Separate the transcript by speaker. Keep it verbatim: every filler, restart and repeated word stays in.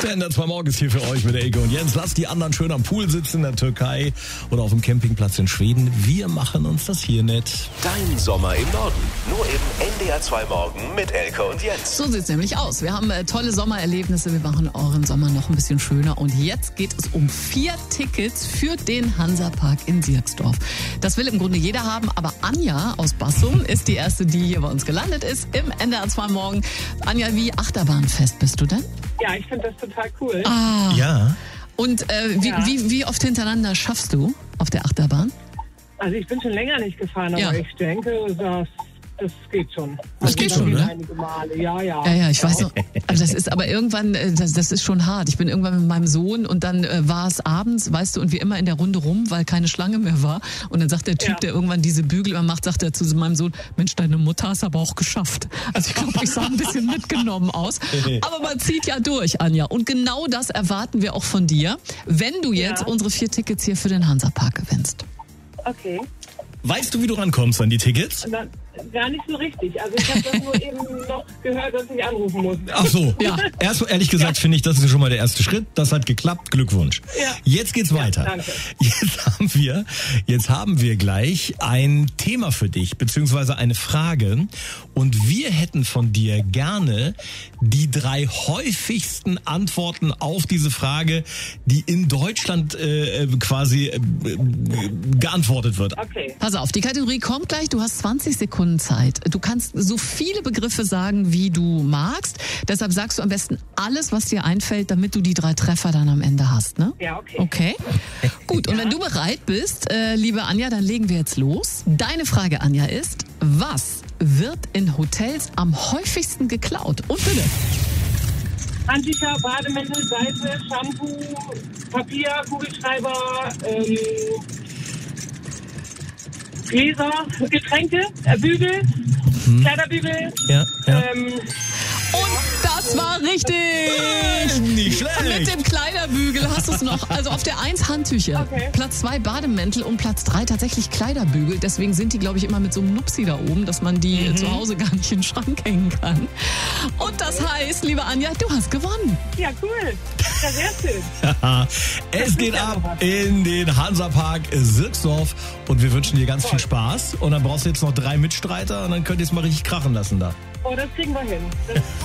Speaker 1: Der Ender zwei Morgens hier für euch mit Elke und Jens. Lasst die anderen schön am Pool sitzen in der Türkei oder auf dem Campingplatz in Schweden. Wir machen uns das hier nicht.
Speaker 2: Dein Sommer im Norden. Nur im N D R zwei Morgen mit Elke und Jens.
Speaker 3: So sieht's nämlich aus. Wir haben äh, tolle Sommererlebnisse. Wir machen euren Sommer noch ein bisschen schöner. Und jetzt geht es um vier Tickets für den Hansapark in Sierksdorf. Das will im Grunde jeder haben. Aber Anja aus Bassum ist die erste, die hier bei uns gelandet ist im N D R zwei Morgen. Anja, wie achterbahnfest bist du denn?
Speaker 4: Ja, ich finde das total cool.
Speaker 3: Ah.
Speaker 1: Ja.
Speaker 3: Und äh, wie,
Speaker 4: Ja.
Speaker 3: wie, wie oft hintereinander schaffst du auf der Achterbahn?
Speaker 4: Also ich bin schon länger nicht gefahren, aber
Speaker 3: Ja.
Speaker 4: ich denke, das, das geht schon.
Speaker 1: Das
Speaker 4: Also
Speaker 1: geht
Speaker 4: schon
Speaker 1: schon, ne?
Speaker 4: Einige Male, ja, ja.
Speaker 3: Ja, ja, ich weiß noch. Also das ist aber irgendwann, äh, das, das ist schon hart. Ich bin irgendwann mit meinem Sohn und dann äh, war es abends, weißt du, und wie immer in der Runde rum, weil keine Schlange mehr war. Und dann sagt der Typ,
Speaker 4: Ja.
Speaker 3: der irgendwann diese Bügel immer macht, sagt er zu meinem Sohn, Mensch, deine Mutter hast aber auch geschafft. Also ich glaube, ich sah ein bisschen mitgenommen aus. Aber man zieht ja durch, Anja. Und genau das erwarten wir auch von dir, wenn du jetzt
Speaker 4: Ja.
Speaker 3: unsere vier Tickets hier für den Hansapark gewinnst.
Speaker 4: Okay.
Speaker 1: Weißt du, wie du rankommst an die Tickets?
Speaker 4: Na, gar nicht so richtig. Also ich habe das nur eben noch gehört, dass ich anrufen muss.
Speaker 1: Ach so.
Speaker 3: Ja.
Speaker 1: Erst ehrlich gesagt finde ich, das ist schon mal der erste Schritt. Das hat geklappt. Glückwunsch.
Speaker 4: Ja.
Speaker 1: Jetzt geht's weiter.
Speaker 4: danke.
Speaker 1: Jetzt haben wir, jetzt haben wir gleich ein Thema für dich, beziehungsweise eine Frage. Und wir hätten von dir gerne die drei häufigsten Antworten auf diese Frage, die in Deutschland äh, quasi äh, geantwortet wird.
Speaker 4: Okay.
Speaker 3: Pass auf, die Kategorie kommt gleich. Du hast zwanzig Sekunden Zeit. Du kannst so viele Begriffe sagen, wie du magst. Deshalb sagst du am besten alles, was dir einfällt, damit du die drei Treffer dann am Ende hast, ne?
Speaker 4: Ja, okay.
Speaker 3: Okay. Gut, und wenn du bereit bist, äh, liebe Anja, dann legen wir jetzt los. Deine Frage, Anja, ist, was wird in Hotels am häufigsten geklaut? Und bitte.
Speaker 4: Handtücher, Bademäntel, Seife, Shampoo, Papier, Kugelschreiber, ähm, Gläser, Getränke, äh, Bügel, Kleiderbügel.
Speaker 1: Ja, ja.
Speaker 4: Ähm,
Speaker 3: Und das war richtig!
Speaker 1: Nicht
Speaker 3: Mit
Speaker 1: schlecht.
Speaker 3: dem Kleiderbügel hast du es noch. Also auf der eins Handtücher,
Speaker 4: Okay.
Speaker 3: Platz zwei Bademäntel und Platz drei tatsächlich Kleiderbügel. Deswegen sind die, glaube ich, immer mit so einem Nupsi da oben, dass man die zu Hause gar nicht in den Schrank hängen kann. Und das heißt, liebe Anja, du hast gewonnen.
Speaker 4: ja, cool. Ja, sehr schön.
Speaker 1: Es geht ab in den Hansapark Sierksdorf und wir wünschen dir ganz viel Spaß. Und dann brauchst du jetzt noch drei Mitstreiter und dann könnt ihr es mal richtig krachen lassen da.
Speaker 4: Oh, das kriegen wir hin. Das